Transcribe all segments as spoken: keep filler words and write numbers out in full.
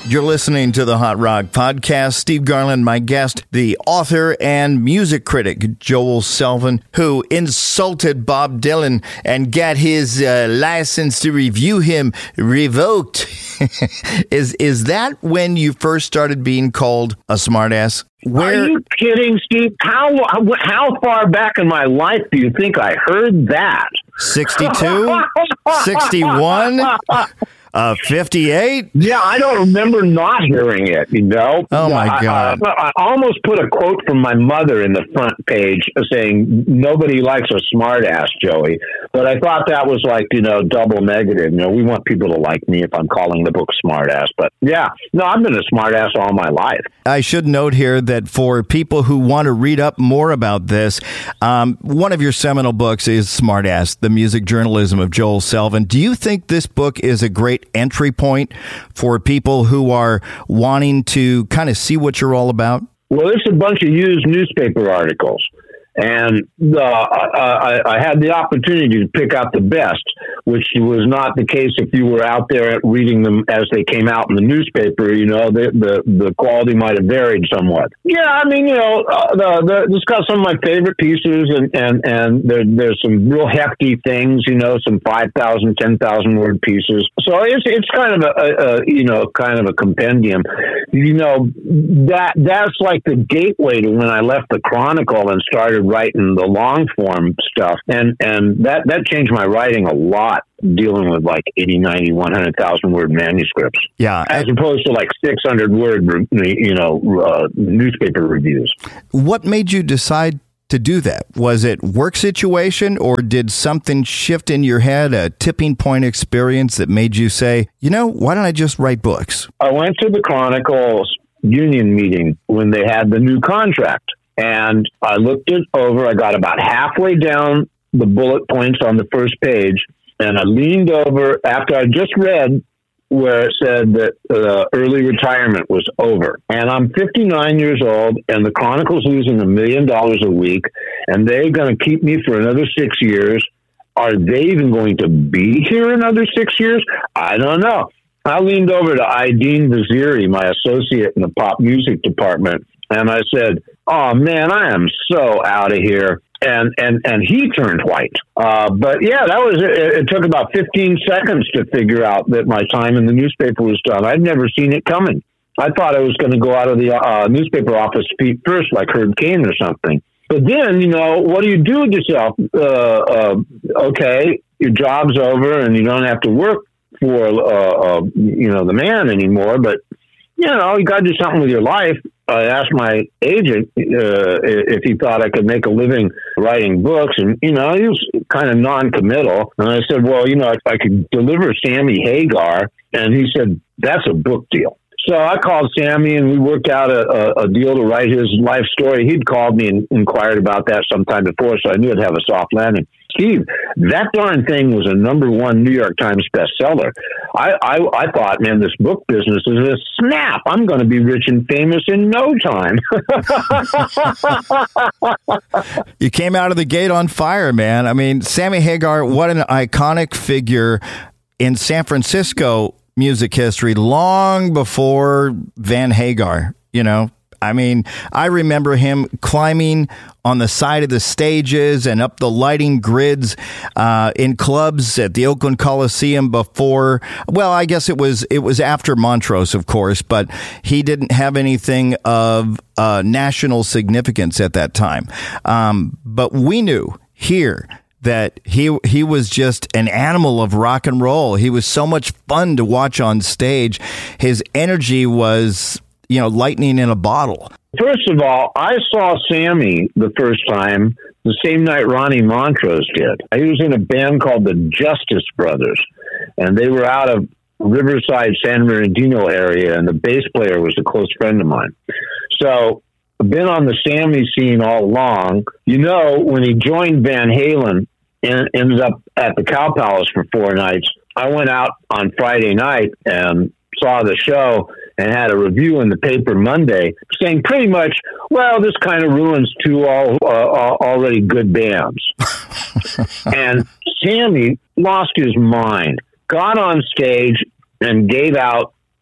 You're listening to the Hot Rock Podcast. Steve Garland, my guest, the author and music critic, Joel Selvin, who insulted Bob Dylan and got his uh, license to review him revoked. is is that when you first started being called a smartass? Where... Are you kidding, Steve? How how far back in my life do you think I heard that? sixty-two? sixty-one? Uh, fifty-eight? Yeah, I don't remember not hearing it, you know? Oh, my I, God. I, I almost put a quote from my mother in the front page saying, nobody likes a smart ass, Joey. But I thought that was like, you know, double negative. You know, we want people to like me if I'm calling the book smart ass. But yeah, no, I've been a smart ass all my life. I should note here that for people who want to read up more about this, um, one of your seminal books is Smart Ass, The Music Journalism of Joel Selvin. Do you think this book is a great entry point for people who are wanting to kind of see what you're all about? Well, it's a bunch of used newspaper articles. And uh, I, I had the opportunity to pick out the best, which was not the case if you were out there reading them as they came out in the newspaper. You know, the the, the quality might have varied somewhat. Yeah, I mean, you know, uh, the, the, it's got some of my favorite pieces, and and and there, there's some real hefty things. You know, some five thousand, ten thousand word pieces. So it's it's kind of a, a, a you know kind of a compendium. You know, that that's like the gateway to when I left the Chronicle and started writing the long form stuff, and and that that changed my writing a lot, dealing with like eighty, ninety, one hundred thousand word manuscripts, yeah, as opposed to like six hundred word you know uh, newspaper reviews. What made you decide to do that? Was it work situation, or did something shift in your head, a tipping point experience that made you say, you know, why don't I just write books? I went to the Chronicle's union meeting when they had the new contract. And I looked it over. I got about halfway down the bullet points on the first page, and I leaned over after I just read where it said that uh, early retirement was over. And I'm fifty-nine years old, and the Chronicle's losing a million dollars a week, and they're going to keep me for another six years. Are they even going to be here another six years? I don't know. I leaned over to Ideen Vaziri, my associate in the pop music department, and I said, oh, man, I am so out of here. And and and he turned white. Uh, but, yeah, that was it. It took about fifteen seconds to figure out that my time in the newspaper was done. I'd never seen it coming. I thought I was going to go out of the uh, newspaper office feet first, like Herb Caen or something. But then, you know, what do you do with yourself? Uh, uh, okay, your job's over and you don't have to work for, uh, uh, you know, the man anymore. But, you know, you got to do something with your life. I asked my agent uh, if he thought I could make a living writing books. And, you know, he was kind of non-committal. And I said, well, you know, I, I could deliver Sammy Hagar. And he said, that's a book deal. So I called Sammy, and we worked out a, a, a deal to write his life story. He'd called me and inquired about that sometime before, so I knew I'd have a soft landing. Steve, that darn thing was a number one New York Times bestseller. I, I, I thought, man, this book business is a snap. I'm going to be rich and famous in no time. You came out of the gate on fire, man. I mean, Sammy Hagar, what an iconic figure in San Francisco music history, long before Van Hagar, you know. I mean, I remember him climbing on the side of the stages and up the lighting grids uh, in clubs at the Oakland Coliseum before. Well, I guess it was it was after Montrose, of course, but he didn't have anything of uh, national significance at that time. Um, but we knew here that he he was just an animal of rock and roll. He was so much fun to watch on stage. His energy was, you know, lightning in a bottle. First of all, I saw Sammy the first time the same night Ronnie Montrose did. He was in a band called the Justice Brothers, and they were out of Riverside, San Bernardino area, and the bass player was a close friend of mine. So I've been on the Sammy scene all along. You know, when he joined Van Halen and ended up at the Cow Palace for four nights, I went out on Friday night and saw the show and had a review in the paper Monday saying pretty much, well, this kind of ruins two all, uh, already good bands. And Sammy lost his mind, got on stage and gave out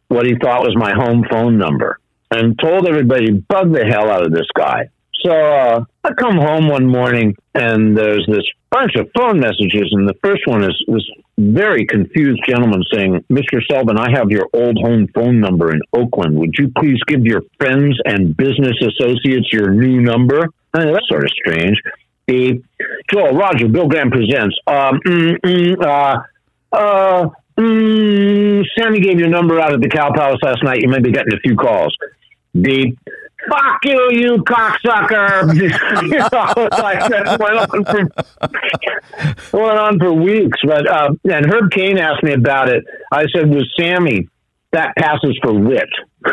what he thought was my home phone number and told everybody, bug the hell out of this guy. So uh, I come home one morning and there's this bunch of phone messages. And the first one is this very confused gentleman saying, Mister Sullivan, I have your old home phone number in Oakland. Would you please give your friends and business associates your new number? I mean, that's sort of strange. The Joel, Roger, Bill Graham presents. Um, mm, mm, uh, uh, mm, Sammy gave your number out at the Cow Palace last night. You may be getting a few calls. The fuck you, you cocksucker. You know, like that went on for, went on for weeks. But uh, and Herb Cain asked me about it. I said, "Was Sammy? That passes for wit."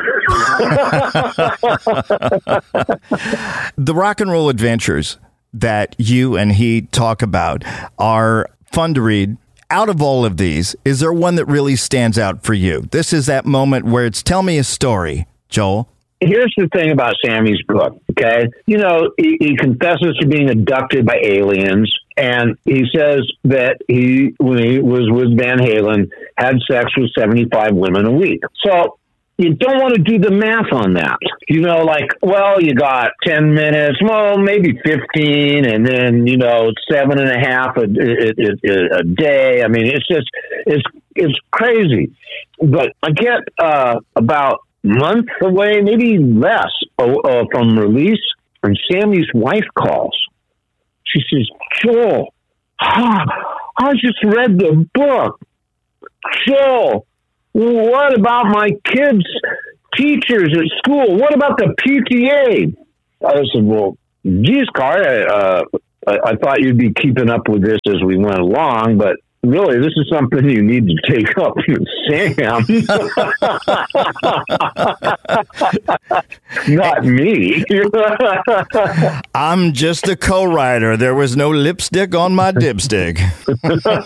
The rock and roll adventures that you and he talk about are fun to read. Out of all of these, is there one that really stands out for you? This is that moment where it's tell me a story, Joel. Here's the thing about Sammy's book, okay? You know, he, he confesses to being abducted by aliens, and he says that he, when he was with Van Halen, had sex with seventy-five women a week. So you don't want to do the math on that. You know, like, well, you got ten minutes, well, maybe fifteen, and then, you know, seven and a half a, a, a day. I mean, it's just, it's, it's crazy. But I get uh, about month away, maybe less, uh, from release, and Sammy's wife calls. She says, Joel, ah, I just read the book. Joel, what about my kids' teachers at school? What about the P T A? I said, well, geez, Car, I, uh, I, I thought you'd be keeping up with this as we went along, but really, this is something you need to take up with Sam. Not me. I'm just a co-writer. There was no lipstick on my dipstick.